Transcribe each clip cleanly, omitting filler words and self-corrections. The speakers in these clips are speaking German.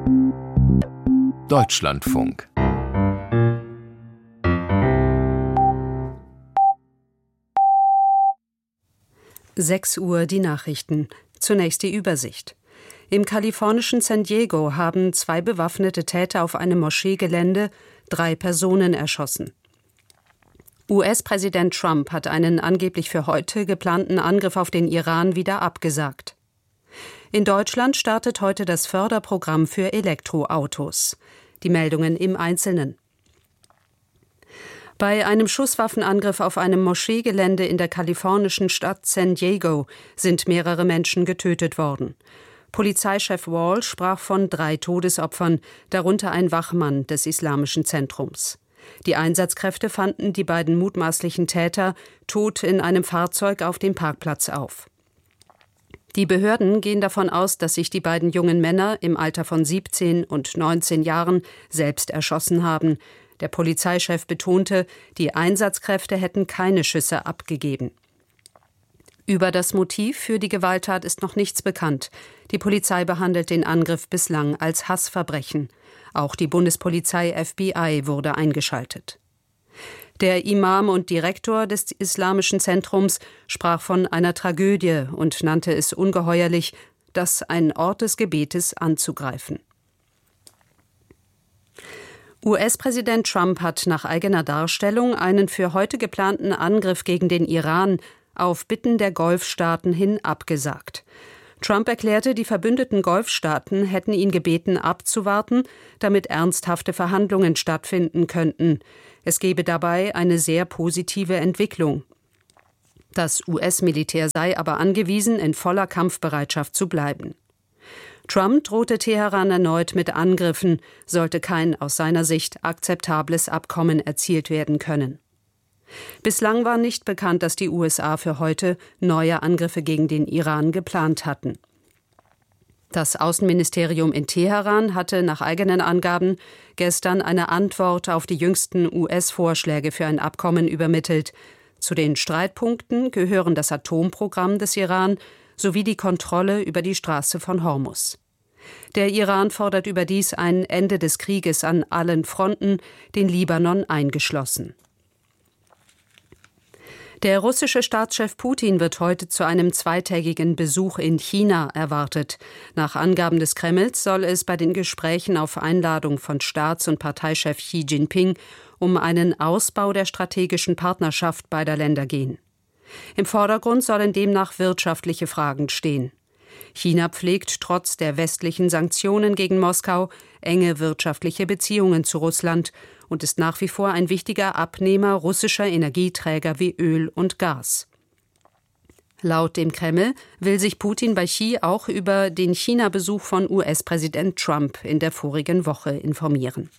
Deutschlandfunk. Sechs Uhr die Nachrichten. Zunächst die Übersicht. Im kalifornischen San Diego haben 2 bewaffnete Täter auf einem Moscheegelände 3 Personen erschossen. US-Präsident Trump hat einen angeblich für heute geplanten Angriff auf den Iran wieder abgesagt. In Deutschland startet heute das Förderprogramm für Elektroautos. Die Meldungen im Einzelnen. Bei einem Schusswaffenangriff auf einem Moscheegelände in der kalifornischen Stadt San Diego sind mehrere Menschen getötet worden. Polizeichef Wall sprach von 3 Todesopfern, darunter ein Wachmann des Islamischen Zentrums. Die Einsatzkräfte fanden die beiden mutmaßlichen Täter tot in einem Fahrzeug auf dem Parkplatz auf. Die Behörden gehen davon aus, dass sich die beiden jungen Männer im Alter von 17 und 19 Jahren selbst erschossen haben. Der Polizeichef betonte, die Einsatzkräfte hätten keine Schüsse abgegeben. Über das Motiv für die Gewalttat ist noch nichts bekannt. Die Polizei behandelt den Angriff bislang als Hassverbrechen. Auch die Bundespolizei FBI wurde eingeschaltet. Der Imam und Direktor des Islamischen Zentrums sprach von einer Tragödie und nannte es ungeheuerlich, das ein Ort des Gebetes anzugreifen. US-Präsident Trump hat nach eigener Darstellung einen für heute geplanten Angriff gegen den Iran auf Bitten der Golfstaaten hin abgesagt. Trump erklärte, die verbündeten Golfstaaten hätten ihn gebeten, abzuwarten, damit ernsthafte Verhandlungen stattfinden könnten. Es gebe dabei eine sehr positive Entwicklung. Das US-Militär sei aber angewiesen, in voller Kampfbereitschaft zu bleiben. Trump drohte Teheran erneut mit Angriffen, sollte kein aus seiner Sicht akzeptables Abkommen erzielt werden können. Bislang war nicht bekannt, dass die USA für heute neue Angriffe gegen den Iran geplant hatten. Das Außenministerium in Teheran hatte nach eigenen Angaben gestern eine Antwort auf die jüngsten US-Vorschläge für ein Abkommen übermittelt. Zu den Streitpunkten gehören das Atomprogramm des Iran sowie die Kontrolle über die Straße von Hormuz. Der Iran fordert überdies ein Ende des Krieges an allen Fronten, den Libanon eingeschlossen. Der russische Staatschef Putin wird heute zu einem 2-tägigen Besuch in China erwartet. Nach Angaben des Kremls soll es bei den Gesprächen auf Einladung von Staats- und Parteichef Xi Jinping um einen Ausbau der strategischen Partnerschaft beider Länder gehen. Im Vordergrund sollen demnach wirtschaftliche Fragen stehen. China pflegt trotz der westlichen Sanktionen gegen Moskau enge wirtschaftliche Beziehungen zu Russland und ist nach wie vor ein wichtiger Abnehmer russischer Energieträger wie Öl und Gas. Laut dem Kreml will sich Putin bei Xi auch über den China-Besuch von US-Präsident Trump in der vorigen Woche informieren.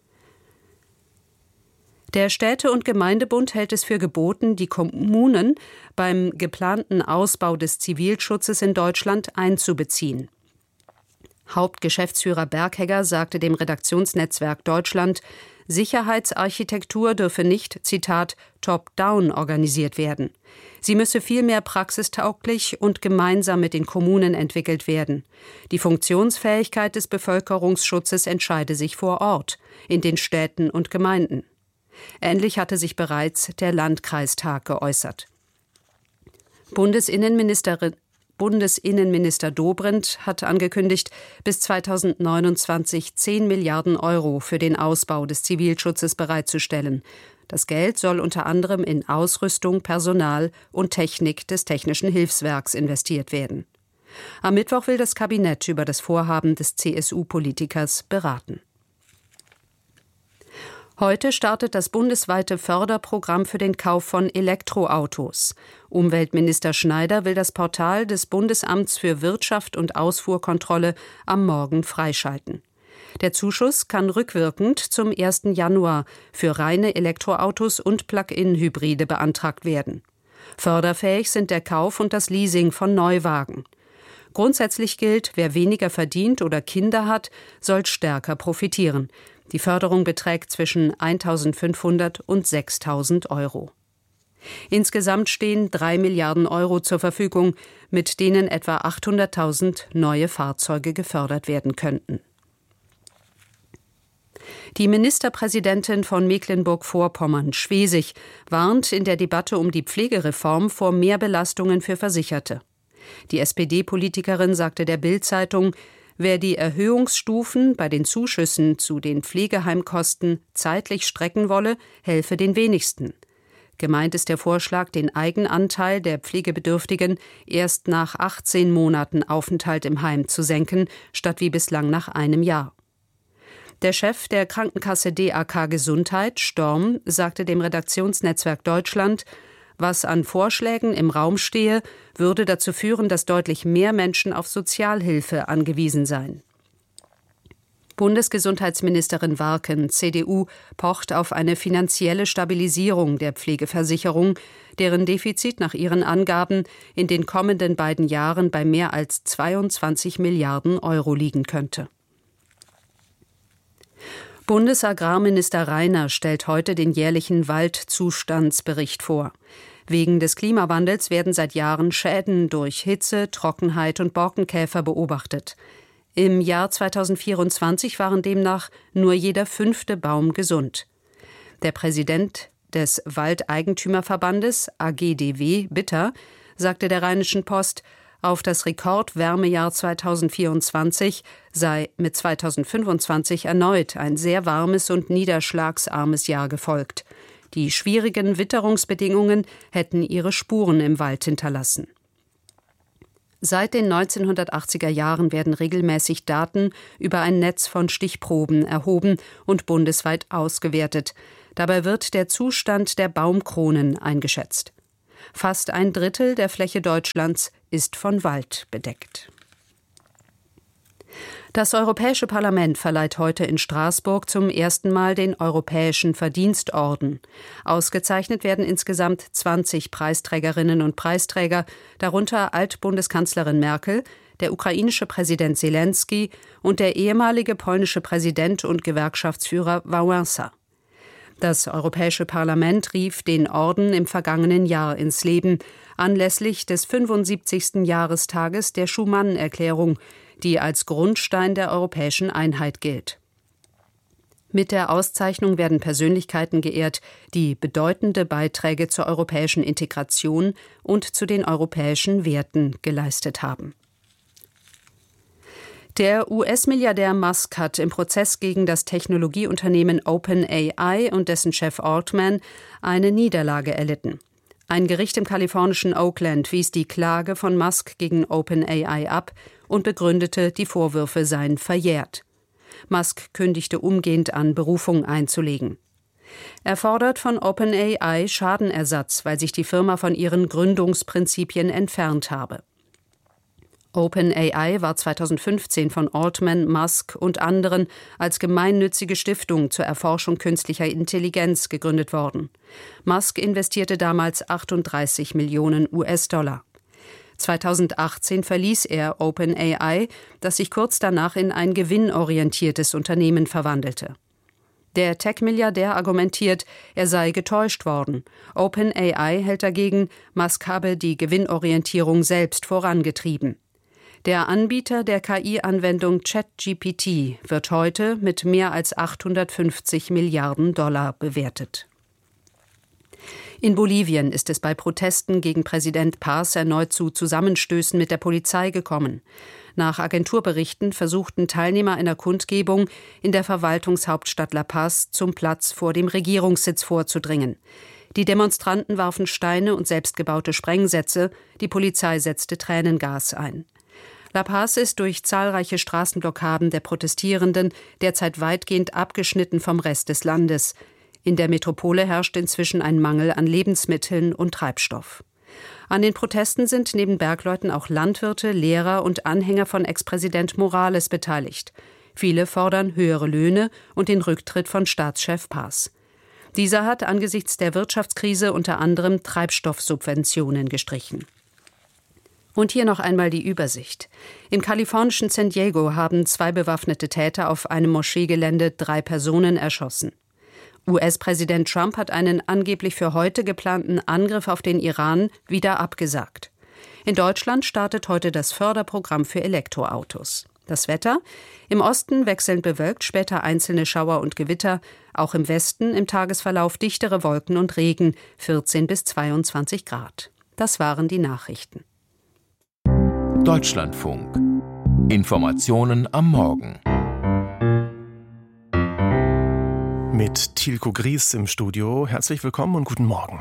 Der Städte- und Gemeindebund hält es für geboten, die Kommunen beim geplanten Ausbau des Zivilschutzes in Deutschland einzubeziehen. Hauptgeschäftsführer Berghegger sagte dem Redaktionsnetzwerk Deutschland, Sicherheitsarchitektur dürfe nicht, Zitat, top-down organisiert werden. Sie müsse vielmehr praxistauglich und gemeinsam mit den Kommunen entwickelt werden. Die Funktionsfähigkeit des Bevölkerungsschutzes entscheide sich vor Ort, in den Städten und Gemeinden. Ähnlich hatte sich bereits der Landkreistag geäußert. Bundesinnenminister Dobrindt hat angekündigt, bis 2029 10 Milliarden Euro für den Ausbau des Zivilschutzes bereitzustellen. Das Geld soll unter anderem in Ausrüstung, Personal und Technik des Technischen Hilfswerks investiert werden. Am Mittwoch will das Kabinett über das Vorhaben des CSU-Politikers beraten. Heute startet das bundesweite Förderprogramm für den Kauf von Elektroautos. Umweltminister Schneider will das Portal des Bundesamts für Wirtschaft und Ausfuhrkontrolle am Morgen freischalten. Der Zuschuss kann rückwirkend zum 1. Januar für reine Elektroautos und Plug-in-Hybride beantragt werden. Förderfähig sind der Kauf und das Leasing von Neuwagen. Grundsätzlich gilt, wer weniger verdient oder Kinder hat, soll stärker profitieren. Die Förderung beträgt zwischen 1.500 und 6.000 Euro. Insgesamt stehen 3 Milliarden Euro zur Verfügung, mit denen etwa 800.000 neue Fahrzeuge gefördert werden könnten. Die Ministerpräsidentin von Mecklenburg-Vorpommern, Schwesig, warnt in der Debatte um die Pflegereform vor Mehrbelastungen für Versicherte. Die SPD-Politikerin sagte der Bild-Zeitung, wer die Erhöhungsstufen bei den Zuschüssen zu den Pflegeheimkosten zeitlich strecken wolle, helfe den wenigsten. Gemeint ist der Vorschlag, den Eigenanteil der Pflegebedürftigen erst nach 18 Monaten Aufenthalt im Heim zu senken, statt wie bislang nach einem Jahr. Der Chef der Krankenkasse DAK Gesundheit, Storm, sagte dem Redaktionsnetzwerk Deutschland, was an Vorschlägen im Raum stehe, würde dazu führen, dass deutlich mehr Menschen auf Sozialhilfe angewiesen seien. Bundesgesundheitsministerin Warken, CDU, pocht auf eine finanzielle Stabilisierung der Pflegeversicherung, deren Defizit nach ihren Angaben in den kommenden beiden Jahren bei mehr als 22 Milliarden Euro liegen könnte. Bundesagrarminister Reiner stellt heute den jährlichen Waldzustandsbericht vor. Wegen des Klimawandels werden seit Jahren Schäden durch Hitze, Trockenheit und Borkenkäfer beobachtet. Im Jahr 2024 waren demnach nur jeder 5. Baum gesund. Der Präsident des Waldeigentümerverbandes AGDW, Bitter, sagte der Rheinischen Post, auf das Rekordwärmejahr 2024 sei mit 2025 erneut ein sehr warmes und niederschlagsarmes Jahr gefolgt. Die schwierigen Witterungsbedingungen hätten ihre Spuren im Wald hinterlassen. Seit den 1980er Jahren werden regelmäßig Daten über ein Netz von Stichproben erhoben und bundesweit ausgewertet. Dabei wird der Zustand der Baumkronen eingeschätzt. Fast ein Drittel der Fläche Deutschlands ist von Wald bedeckt. Das Europäische Parlament verleiht heute in Straßburg zum ersten Mal den Europäischen Verdienstorden. Ausgezeichnet werden insgesamt 20 Preisträgerinnen und Preisträger, darunter Altbundeskanzlerin Merkel, der ukrainische Präsident Zelensky und der ehemalige polnische Präsident und Gewerkschaftsführer Wałęsa. Das Europäische Parlament rief den Orden im vergangenen Jahr ins Leben, anlässlich des 75. Jahrestages der Schuman-Erklärung, die als Grundstein der europäischen Einheit gilt. Mit der Auszeichnung werden Persönlichkeiten geehrt, die bedeutende Beiträge zur europäischen Integration und zu den europäischen Werten geleistet haben. Der US-Milliardär Musk hat im Prozess gegen das Technologieunternehmen OpenAI und dessen Chef Altman eine Niederlage erlitten. Ein Gericht im kalifornischen Oakland wies die Klage von Musk gegen OpenAI ab und begründete, die Vorwürfe seien verjährt. Musk kündigte umgehend an, Berufung einzulegen. Er fordert von OpenAI Schadenersatz, weil sich die Firma von ihren Gründungsprinzipien entfernt habe. OpenAI war 2015 von Altman, Musk und anderen als gemeinnützige Stiftung zur Erforschung künstlicher Intelligenz gegründet worden. Musk investierte damals 38 Millionen US-Dollar. 2018 verließ er OpenAI, das sich kurz danach in ein gewinnorientiertes Unternehmen verwandelte. Der Tech-Milliardär argumentiert, er sei getäuscht worden. OpenAI hält dagegen, Musk habe die Gewinnorientierung selbst vorangetrieben. Der Anbieter der KI-Anwendung ChatGPT wird heute mit mehr als 850 Milliarden Dollar bewertet. In Bolivien ist es bei Protesten gegen Präsident Paz erneut zu Zusammenstößen mit der Polizei gekommen. Nach Agenturberichten versuchten Teilnehmer einer Kundgebung in der Verwaltungshauptstadt La Paz zum Platz vor dem Regierungssitz vorzudringen. Die Demonstranten warfen Steine und selbstgebaute Sprengsätze, die Polizei setzte Tränengas ein. La Paz ist durch zahlreiche Straßenblockaden der Protestierenden derzeit weitgehend abgeschnitten vom Rest des Landes. In der Metropole herrscht inzwischen ein Mangel an Lebensmitteln und Treibstoff. An den Protesten sind neben Bergleuten auch Landwirte, Lehrer und Anhänger von Ex-Präsident Morales beteiligt. Viele fordern höhere Löhne und den Rücktritt von Staatschef Paz. Dieser hat angesichts der Wirtschaftskrise unter anderem Treibstoffsubventionen gestrichen. Und hier noch einmal die Übersicht. Im kalifornischen San Diego haben 2 bewaffnete Täter auf einem Moscheegelände 3 Personen erschossen. US-Präsident Trump hat einen angeblich für heute geplanten Angriff auf den Iran wieder abgesagt. In Deutschland startet heute das Förderprogramm für Elektroautos. Das Wetter: Im Osten wechselnd bewölkt, später einzelne Schauer und Gewitter. Auch im Westen im Tagesverlauf dichtere Wolken und Regen, 14 bis 22 Grad. Das waren die Nachrichten. Deutschlandfunk. Informationen am Morgen. Mit Tilko Gries im Studio. Herzlich willkommen und guten Morgen.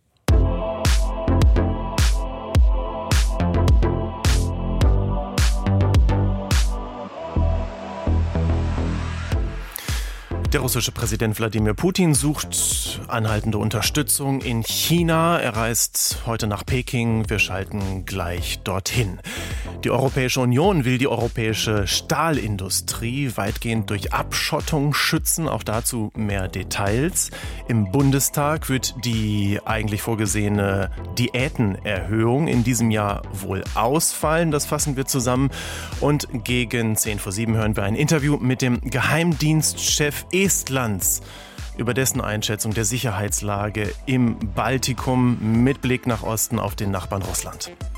Der russische Präsident Wladimir Putin sucht anhaltende Unterstützung in China. Er reist heute nach Peking. Wir schalten gleich dorthin. Die Europäische Union will die europäische Stahlindustrie weitgehend durch Abschottung schützen. Auch dazu mehr Details. Im Bundestag wird die eigentlich vorgesehene Diätenerhöhung in diesem Jahr wohl ausfallen. Das fassen wir zusammen. Und gegen 6:10 hören wir ein Interview mit dem Geheimdienstchef Estlands über dessen Einschätzung der Sicherheitslage im Baltikum mit Blick nach Osten auf den Nachbarn Russland.